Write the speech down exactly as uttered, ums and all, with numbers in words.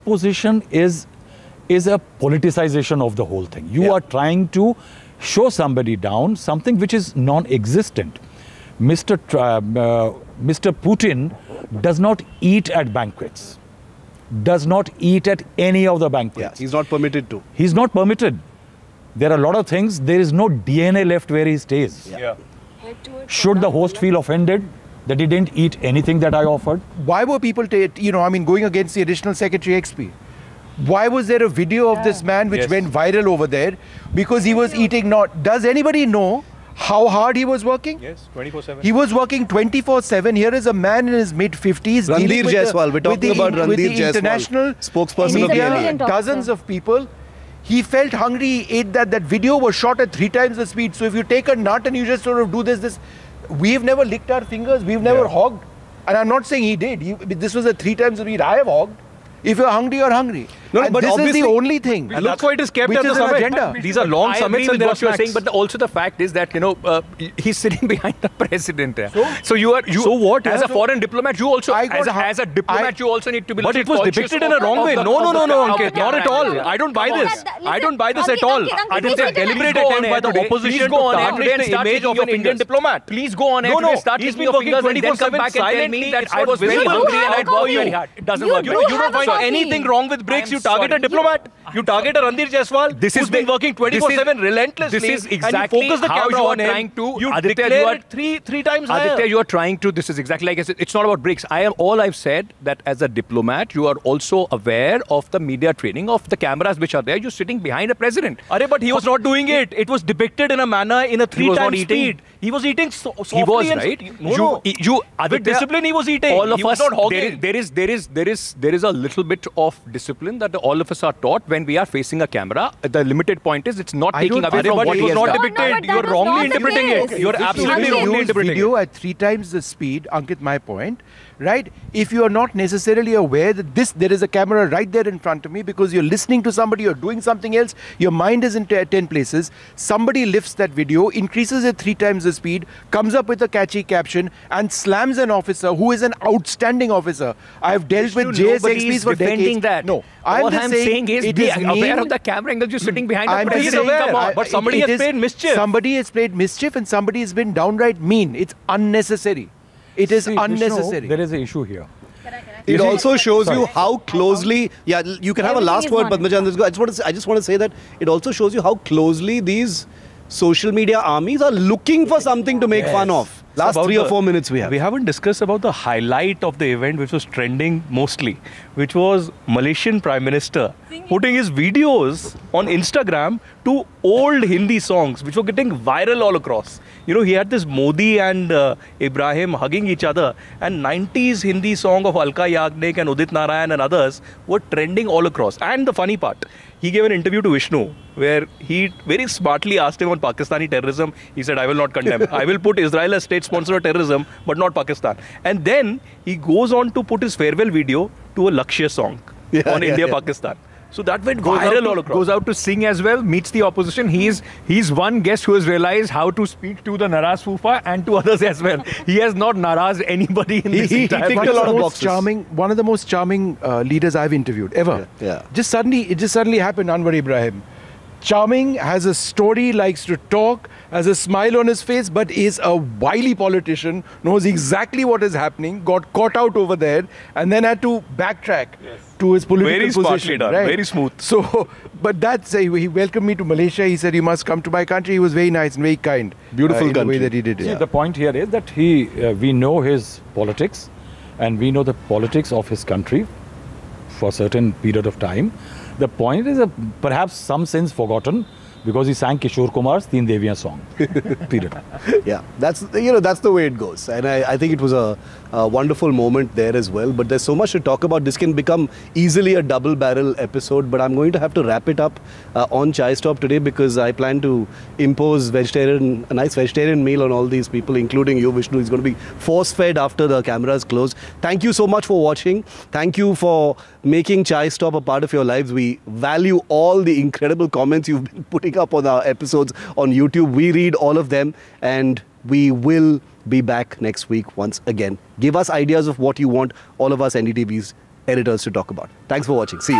Position is is a politicization of the whole thing. You Yeah. are trying to show somebody down, something which is non-existent. Mister Tr- uh, Mister Putin does not eat at banquets, does not eat at any of the banquets. Yeah, he's not permitted to. He's not permitted. There are a lot of things. There is no D N A left where he stays. Yeah. Should the host feel offended that he didn't eat anything that I offered? Why were people, ta- you know, I mean, going against the additional secretary X P? Why was there a video of this man which Yes. went viral over there? Because he was eating not. Does anybody know how hard he was working? Yes, twenty-four seven. He was working twenty-four seven. Here is a man in his mid fifties. Ranveer Jaiswal. We're talking about with the Ranveer Jaiswal, international spokesperson of the media, N B A. Brilliant officer. dozens of people. He felt hungry, he ate that. That video was shot at three times the speed. So if you take a nut and you just sort of do this, this, we've never licked our fingers, we've never Yeah. hogged. And I'm not saying he did. He, this was a three times the speed. I have hogged. If you're hungry, you're hungry. No, And but this is obviously- the only thing. And that's why it is kept Which at the is an summit. agenda. These are long I summits agree and with there are what you're snacks. saying, but the, also the fact is that, you know, uh, he's sitting behind the president. Yeah. So? So you are, you, So what? as Yeah. a foreign diplomat, you also, I got as a, hu- as a diplomat, I- you also need to be But little it was conscious depicted in of- a wrong of way. the- No, no, of no, the- no, of the Ankit, not at camera. all. I don't buy Come this. on, that- I don't buy this Ankit, at all. Ankit, Ankit, I think it's a listen to me. deliberate Please go on attempt by air the today. opposition Please to go on air tarnish today and the start image licking of your an Indian fingers. diplomat. Please go on air No, today, no, start he's licking been your working fingers and then twenty-four come seven back and tell silently. me that It's I not was very visible. hungry and I How worked are you? very hard. It doesn't You work. You, do know, you don't have a find coffee. anything wrong with bricks. I'm You target sorry. a diplomat. You target a Ranveer Jaiswal This who's is been the- working this twenty-four seven is- relentlessly. this is and you exactly focus the how camera you are on him. trying to- You Aditya, declare you are- it three, three times Aditya, higher. you are trying to, this is exactly like I said, it's not about bricks. I am, all I've said that as a diplomat, you are also aware of the media training of the cameras which are there. You're sitting behind a president. Arre, but he was not doing it. It was depicted in a manner in a three was not times eating. speed. He was eating so, softly. He was, and right? No, you, no. you, With Aditya, discipline, he was eating. all of he was us, not hogging. there is, there is, there is, there is, there is a little bit of discipline that the, all of us are taught when we are facing a camera. The limited point is it's not I taking don't- away Arre, from but what it he was has not done. No, no, depicted. but You are that was wrongly not the interpreting it. case. You are If you absolutely have wrongly Use interpreting video it. at three times the speed, Ankit, my point, right? If you are not necessarily aware that this, there is a camera right there in front of me because you're listening to somebody, you're doing something else, your mind is in t- ten places, somebody lifts that video, increases it three times the speed, comes up with a catchy caption and slams an officer who is an outstanding officer. I've dealt with Vishnu, J S X nobody Ps is for defending decades. that. No, I'm all just I'm saying, saying is it be is aware mean- of the camera angle. You're sitting behind I'm the just president. saying, Come on. I- but somebody it has is- played mischief. Somebody has played mischief and somebody has been downright mean. It's unnecessary. It is See, Vishnu, unnecessary. there is an issue here. It Is it- also shows you Sorry. how closely. Yeah, you can have a Everything last is word, one. Padmajan. I just want to. Say, I just want to say that it also shows you how closely these social media armies are looking for something to make fun of. Last About three or the- four minutes we have. We haven't discussed about the highlight of the event, which was trending mostly, which was Malaysian Prime Minister putting his videos on Instagram to old Hindi songs, which were getting viral all across. You know, he had this Modi and uh, Ibrahim hugging each other, and nineties Hindi song of Alka Yagnik and Udit Narayan and others were trending all across. And the funny part, he gave an interview to Vishnu where he very smartly asked him on Pakistani terrorism. He said, I will not condemn. I will put Israel as state sponsor of terrorism, but not Pakistan. And then he goes on to put his farewell video to a Lakshya song Yeah, on yeah, India-Pakistan. So that went Goes viral out, all to, across. goes out to sing as well, meets the opposition. He's he's one guest who has realized how to speak to the Naraz Fufa and to others as well. He has not narazed anybody in He- this he- he entire ticked one a of lot the of most boxes. charming, one of the most charming uh, leaders I've interviewed ever. Yeah, yeah. Just suddenly, it just suddenly happened. Anwar Ibrahim, charming, has a story, likes to talk, has a smile on his face, but is a wily politician. Knows exactly what is happening. Got caught out over there, and then had to backtrack to his political Very smartly position. done, right? very smooth. So, but that's uh, he welcomed me to Malaysia. He said, "You must come to my country." He was very nice and very kind. Beautiful uh, in country. the way that he did it. See, the point here is that he, uh, we know his politics, and we know the politics of his country for a certain period of time. The point is uh, perhaps some sense forgotten because he sang Kishore Kumar's Teen Deviyan song. Period. Yeah, that's you know that's the way it goes, and I, I think it was a, a wonderful moment there as well. But there's so much to talk about. This can become easily a double-barrel episode. But I'm going to have to wrap it up uh, on Chai Stop today because I plan to impose vegetarian, a nice vegetarian meal on all these people, including you, Vishnu. He's going to be force-fed after the cameras close. Thank you so much for watching. Thank you for making Chai Stop a part of your lives. We value all the incredible comments you've been putting up on our episodes on YouTube. We read all of them, and we will be back next week once again. Give us ideas of what you want all of us N D T Vs editors to talk about. Thanks for watching. See you.